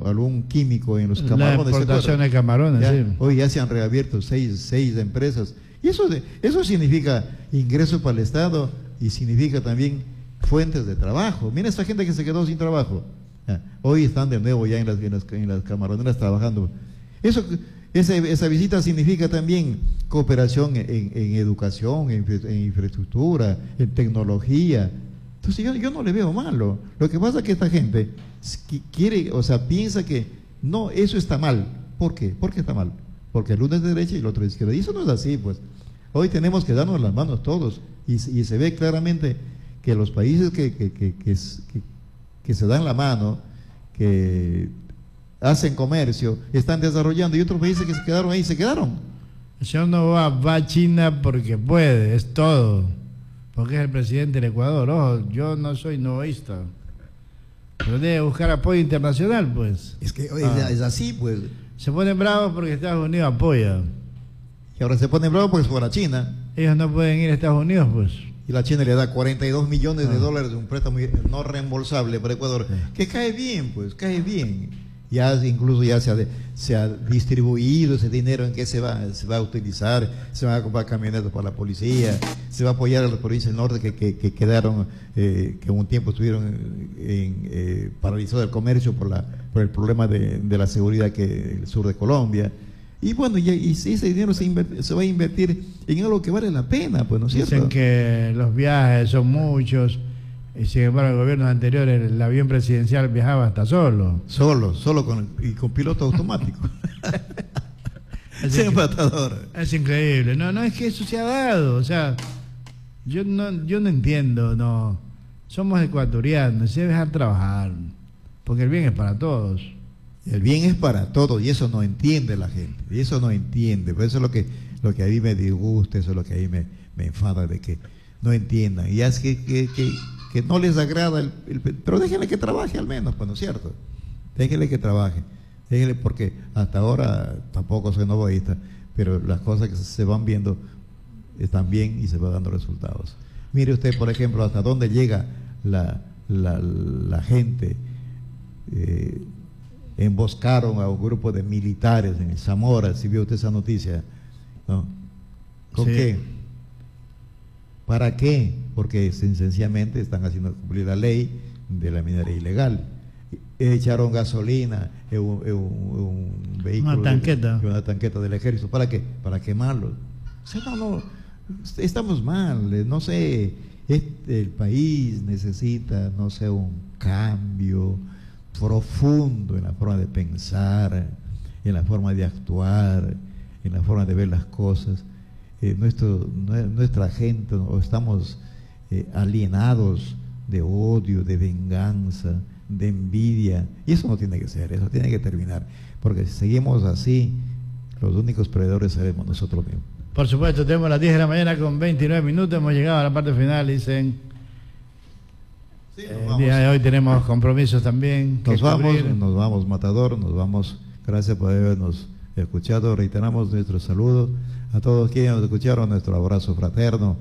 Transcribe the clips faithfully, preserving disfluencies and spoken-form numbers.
algún químico en los La camarones. exportación de camarones, ya, sí. Hoy ya se han reabierto seis, seis empresas. Y eso, de, eso significa ingresos para el Estado y significa también fuentes de trabajo. Mira esta gente que se quedó sin trabajo. Ya, hoy están de nuevo ya en las, en las, en las camaroneras trabajando. Eso, esa, esa visita significa también cooperación en, en educación, en, en infraestructura, en tecnología. Entonces yo, yo no le veo malo. Lo que pasa es que esta gente quiere, o sea, piensa que no, eso está mal. ¿Por qué? ¿Por qué está mal? Porque el uno es de derecha y el otro de izquierda. Y eso no es así, pues. Hoy tenemos que darnos las manos todos. Y, y se ve claramente que los países que, que, que, que, que, que se dan la mano, que hacen comercio, están desarrollando, y otros países que se quedaron ahí, se quedaron. El señor no va, va a China porque puede, es todo. Porque es el presidente del Ecuador. Ojo, yo no soy novoísta. Pero debe buscar apoyo internacional, pues. Es que oye, Ah. es así, pues. Se ponen bravos porque Estados Unidos apoya. Y ahora se ponen bravos porque es por la China. Ellos no pueden ir a Estados Unidos, pues. Y la China le da cuarenta y dos millones de Ah. dólares de un préstamo no reembolsable para Ecuador. Sí. Que cae bien, pues, cae bien. Ya incluso ya se ha, de, se ha distribuido ese dinero en que se va, se va a utilizar, se van a comprar camionetas para la policía, se va a apoyar a las provincias del norte que, que, que quedaron, eh, que un tiempo estuvieron en, eh, paralizado el comercio por, la, por el problema de, de la seguridad que el sur de Colombia. Y bueno, y, y ese dinero se, invierte, se va a invertir en algo que vale la pena, pues, ¿no es cierto? Dicen que los viajes son muchos, y sin embargo en gobiernos anteriores el avión presidencial viajaba hasta solo. Solo, solo con, y con piloto automático. Sin matador. Es increíble. No, no, es que eso se ha dado. O sea, yo no, yo no entiendo, no. Somos ecuatorianos, se debe dejar trabajar, porque el bien es para todos. El bien es para todos y eso no entiende la gente, y eso no entiende, pues eso es lo que, lo que a mí me disgusta, eso es lo que a mí me, me enfada, de que no entiendan, y es que, que, que, que no les agrada, el, el, pero déjenle que trabaje al menos, pues, ¿no es cierto? Déjenle que trabaje, déjenle, porque hasta ahora tampoco soy novoísta, pero las cosas que se van viendo están bien y se van dando resultados. Mire usted, por ejemplo, hasta dónde llega la, la, la gente. eh, Emboscaron a un grupo de militares en el Zamora, si vio usted esa noticia, ¿no? ¿Con Sí. qué? ¿Para qué? Porque sencillamente están haciendo cumplir la ley de la minería ilegal. Echaron gasolina en un, en un, un vehículo, Una tanqueta. de, una tanqueta del ejército. ¿Para qué? Para quemarlo. O sea, no, no, estamos mal, no sé, este, el país necesita, no sé, un cambio profundo en la forma de pensar, en la forma de actuar, en la forma de ver las cosas. Eh, nuestro, nuestra gente, o estamos eh, alienados de odio, de venganza, de envidia, y eso no tiene que ser, eso tiene que terminar, porque si seguimos así, los únicos perdedores seremos nosotros mismos. Por supuesto, tenemos las diez de la mañana con veintinueve minutos, hemos llegado a la parte final, dicen. Sí, Eh, el día de hoy tenemos compromisos también. Nos vamos, cubrir. nos vamos, Matador, nos vamos. Gracias por habernos escuchado. Reiteramos nuestro saludo a todos quienes nos escucharon, nuestro abrazo fraterno.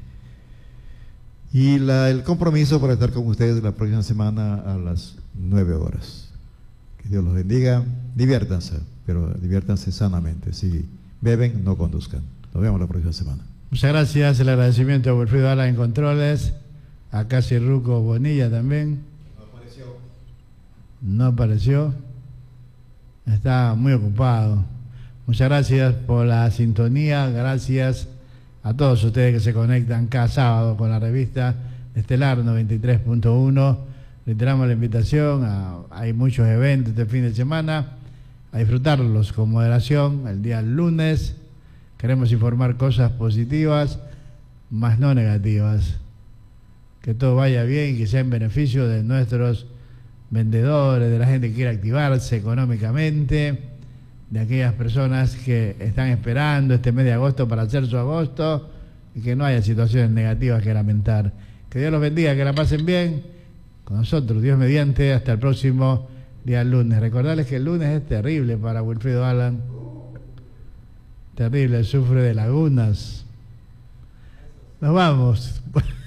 Y la, el compromiso para estar con ustedes la próxima semana a las nueve horas. Que Dios los bendiga. Diviértanse, pero diviértanse sanamente. Si beben, no conduzcan. Nos vemos la próxima semana. Muchas gracias. El agradecimiento a Wilfrido Ala en Controles. A Casi Ruco Bonilla también. No apareció. No apareció. Está muy ocupado. Muchas gracias por la sintonía. Gracias a todos ustedes que se conectan cada sábado con la revista Estelar noventa y tres punto uno. Reiteramos la invitación. A, hay muchos eventos este fin de semana. A disfrutarlos con moderación. El día lunes queremos informar cosas positivas, más no negativas. Que todo vaya bien y que sea en beneficio de nuestros vendedores, de la gente que quiere activarse económicamente, de aquellas personas que están esperando este mes de agosto para hacer su agosto y que no haya situaciones negativas que lamentar. Que Dios los bendiga, que la pasen bien con nosotros, Dios mediante, hasta el próximo día lunes. Recordarles que el lunes es terrible para Wilfrido Alan, terrible, sufre de lagunas. Nos vamos.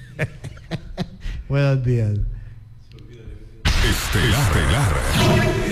Buenos días. Estelar. Estelar.